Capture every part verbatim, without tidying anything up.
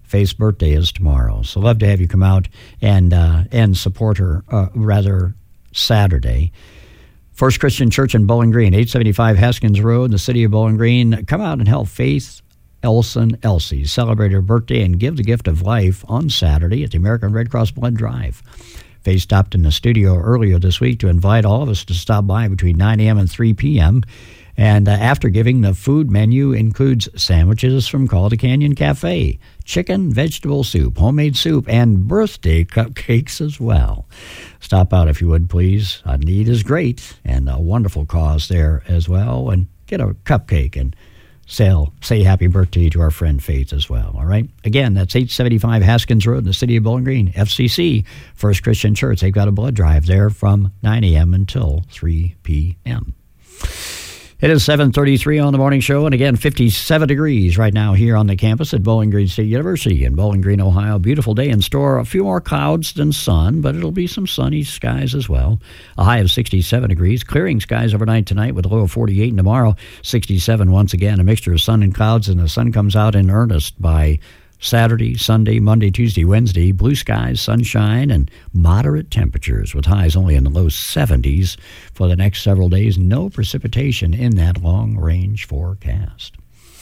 Faith's birthday is tomorrow, so love to have you come out and uh, and support her, uh, rather, Saturday. First Christian Church in Bowling Green, eight seventy-five Haskins Road in the city of Bowling Green. Come out and help Faith Elson Elsie celebrate her birthday and give the gift of life on Saturday at the American Red Cross Blood Drive. Faith stopped in the studio earlier this week to invite all of us to stop by between nine a.m. and three p.m., and uh, after giving, the food menu includes sandwiches from Calder Canyon Cafe, chicken, vegetable soup, homemade soup, and birthday cupcakes as well. Stop out if you would, please. A need is great, and a wonderful cause there as well. And get a cupcake and say, say happy birthday to our friend Faith as well, all right? Again, that's eight seventy-five Haskins Road in the city of Bowling Green, F C C, First Christian Church. They've got a blood drive there from nine a.m. until three p.m. It is seven thirty-three on the morning show, and again, fifty-seven degrees right now here on the campus at Bowling Green State University in Bowling Green, Ohio. Beautiful day in store. A few more clouds than sun, but it'll be some sunny skies as well. A high of sixty-seven degrees. Clearing skies overnight tonight with a low of forty-eight, and tomorrow, sixty-seven once again. A mixture of sun and clouds, and the sun comes out in earnest by Saturday, Sunday, Monday, Tuesday, Wednesday. Blue skies, sunshine, and moderate temperatures with highs only in the low seventies for the next several days. No precipitation in that long-range forecast.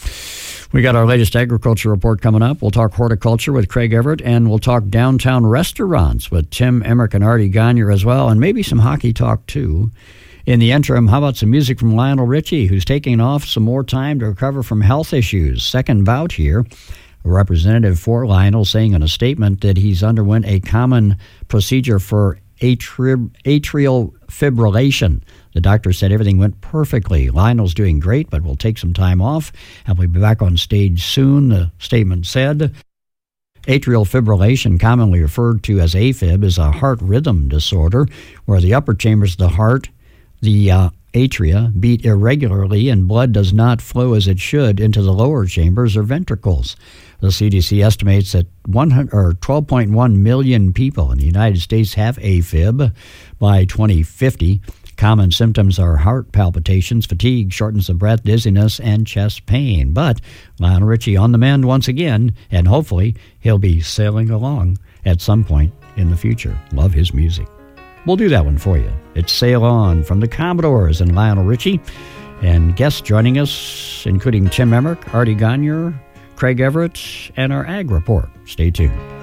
We got our latest agriculture report coming up. We'll talk horticulture with Craig Everett, and we'll talk downtown restaurants with Tim Emmerich and Artie Gagne as well, and maybe some hockey talk too. In the interim, how about some music from Lionel Richie, who's taking off some more time to recover from health issues. Second bout here. A representative for Lionel saying in a statement that he's underwent a common procedure for atri- atrial fibrillation. The doctor said everything went perfectly. Lionel's doing great, but will take some time off and will be back on stage soon, the statement said. Atrial fibrillation, commonly referred to as AFib, is a heart rhythm disorder where the upper chambers of the heart, the uh, atria, beat irregularly and blood does not flow as it should into the lower chambers or ventricles. The C D C estimates that one hundred, or twelve point one million people in the United States have AFib by twenty fifty. Common symptoms are heart palpitations, fatigue, shortness of breath, dizziness, and chest pain. But Lionel Richie on the mend once again, and hopefully he'll be sailing along at some point in the future. Love his music. We'll do that one for you. It's Sail On from the Commodores and Lionel Richie. And guests joining us, including Tim Emmerich, Artie Gagne, Craig Everett, and our Ag Report. Stay tuned.